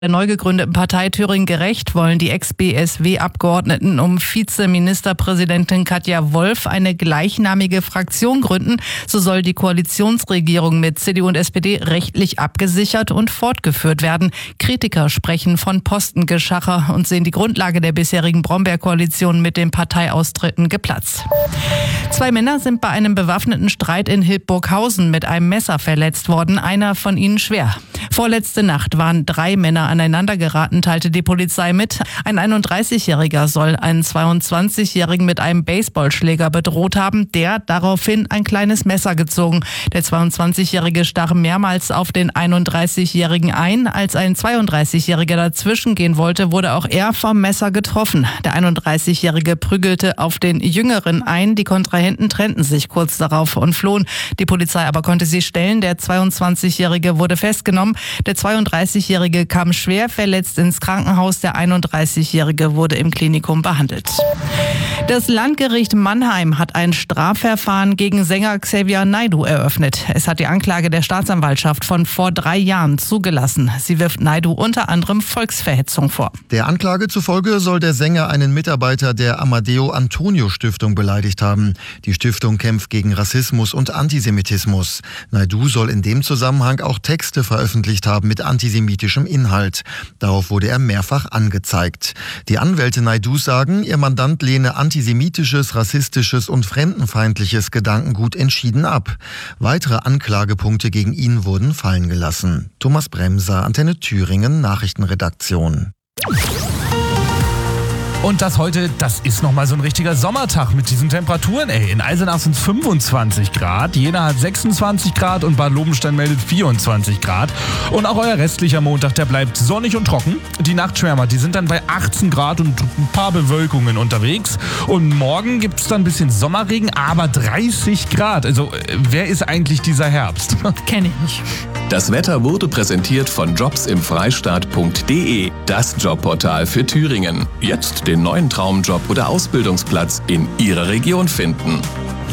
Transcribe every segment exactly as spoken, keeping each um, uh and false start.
Der neu gegründeten Partei Thüringen Gerecht wollen die Ex-B S W-Abgeordneten um Vizeministerpräsidentin Katja Wolf eine gleichnamige Fraktion gründen. So soll die Koalitionsregierung mit C D U und S P D rechtlich abgesichert und fortgeführt werden. Kritiker sprechen von Postengeschacher und sehen die Grundlage der bisherigen Brombeer-Koalition mit den Parteiaustritten geplatzt. Zwei Männer sind bei einem bewaffneten Streit in Hildburghausen mit einem Messer verletzt worden, einer von ihnen schwer. Vorletzte Nacht waren drei Männer aneinander geraten, teilte die Polizei mit. Ein einunddreißigjähriger soll einen zweiundzwanzigjährigen mit einem Baseballschläger bedroht haben, der daraufhin ein kleines Messer gezogen. Der zweiundzwanzigjährige stach mehrmals auf den einunddreißigjährigen ein. Als ein zweiunddreißigjähriger dazwischen gehen wollte, wurde auch er vom Messer getroffen. Der einunddreißigjährige prügelte auf den Jüngeren ein. Die Kontrahenten trennten sich kurz darauf und flohen. Die Polizei aber konnte sie stellen. Der zweiundzwanzigjährige wurde festgenommen. Der zweiunddreißigjährige kam schwer verletzt ins Krankenhaus. Der einunddreißigjährige wurde im Klinikum behandelt. Das Landgericht Mannheim hat ein Strafverfahren gegen Sänger Xavier Naidoo eröffnet. Es hat die Anklage der Staatsanwaltschaft von vor drei Jahren zugelassen. Sie wirft Naidoo unter anderem Volksverhetzung vor. Der Anklage zufolge soll der Sänger einen Mitarbeiter der Amadeo Antonio Stiftung beleidigt haben. Die Stiftung kämpft gegen Rassismus und Antisemitismus. Naidoo soll in dem Zusammenhang auch Texte veröffentlicht haben mit antisemitischem Inhalt. Darauf wurde er mehrfach angezeigt. Die Anwälte Naidoos sagen, ihr Mandant lehne antisemitisches, rassistisches und fremdenfeindliches Gedankengut entschieden ab. Weitere Anklagepunkte gegen ihn wurden fallen gelassen. Thomas Bremser, Antenne Thüringen, Nachrichtenredaktion. Und das heute, das ist nochmal so ein richtiger Sommertag mit diesen Temperaturen. Ey, in Eisenach sind es fünfundzwanzig Grad, Jena hat sechsundzwanzig Grad und Bad Lobenstein meldet vierundzwanzig Grad. Und auch euer restlicher Montag, der bleibt sonnig und trocken. Die Nachtschwärmer, die sind dann bei achtzehn Grad und ein paar Bewölkungen unterwegs. Und morgen gibt es dann ein bisschen Sommerregen, aber dreißig Grad. Also, wer ist eigentlich dieser Herbst? Kenn ich nicht. Das Wetter wurde präsentiert von jobs im freistaat punkt de, das Jobportal für Thüringen. Jetzt den neuen Traumjob oder Ausbildungsplatz in Ihrer Region finden.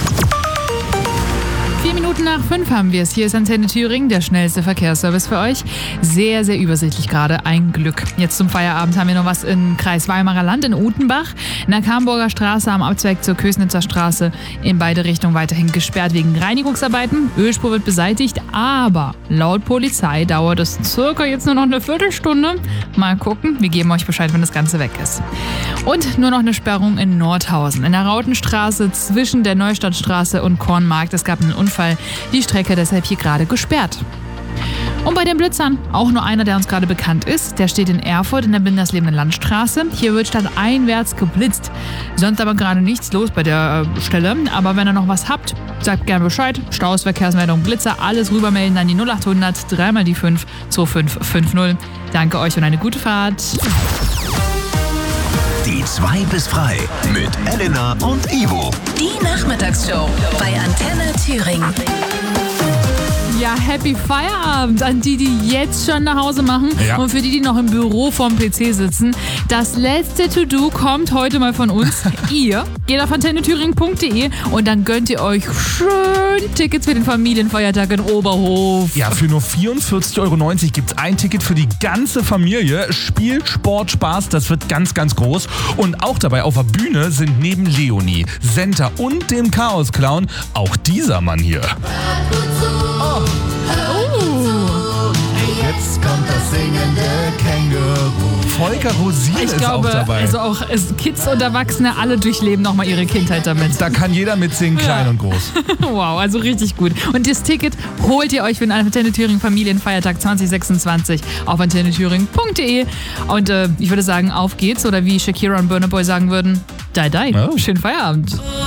Vier Minuten nach fünf haben wir es. Hier ist Antenne Thüringen, der schnellste Verkehrsservice für euch. Sehr, sehr übersichtlich gerade. Ein Glück. Jetzt zum Feierabend haben wir noch was im Kreis Weimarer Land in Utenbach. In der Kamburger Straße am Abzweig zur Kösnitzer Straße in beide Richtungen weiterhin gesperrt wegen Reinigungsarbeiten. Ölspur wird beseitigt, aber laut Polizei dauert es circa jetzt nur noch eine Viertelstunde. Mal gucken, wir geben euch Bescheid, wenn das Ganze weg ist. Und nur noch eine Sperrung in Nordhausen. In der Rautenstraße zwischen der Neustadtstraße und Kornmarkt. Es gab einen Unfall, die Strecke deshalb hier gerade gesperrt. Und bei den Blitzern, auch nur einer, der uns gerade bekannt ist, der steht in Erfurt in der Binderslebenden Landstraße. Hier wird stadteinwärts geblitzt. Sonst aber gerade nichts los bei der äh, Stelle. Aber wenn ihr noch was habt, sagt gerne Bescheid. Staus, Verkehrsmeldung, Blitzer, alles rübermelden an die null acht hundert drei mal die fünf zwei fünf fünf null. Danke euch und eine gute Fahrt. Die zwei bis frei mit Elena und Ivo. Die Nachmittagsshow bei Antenne Thüringen. Ja, Happy Feierabend an die, die jetzt schon nach Hause machen Ja. und für die, die noch im Büro vorm P C sitzen. Das letzte To-Do kommt heute mal von uns. Ihr geht auf antenne thüringen punkt de und dann gönnt ihr euch schön Tickets für den Familienfeiertag in Oberhof. Ja, für nur vierundvierzig Euro neunzig gibt es ein Ticket für die ganze Familie. Spiel, Sport, Spaß, das wird ganz, ganz groß. Und auch dabei auf der Bühne sind neben Leonie, Senta und dem Chaos-Clown auch dieser Mann hier. Oh. Jetzt kommt das singende Känguru. Volker Rosin Ich ist glaube, auch dabei. also auch es, Kids und Erwachsene, alle durchleben nochmal ihre Kindheit damit. Da kann jeder mitsingen, klein Ja. und groß. Wow, also richtig gut. Und das Ticket holt ihr euch für den Antenne Thüringen Familienfeiertag zwanzig sechsundzwanzig auf antenne thüringen punkt de. Und äh, ich würde sagen, auf geht's. Oder wie Shakira und Burna Boy sagen würden, die die. Oh. Schönen Feierabend.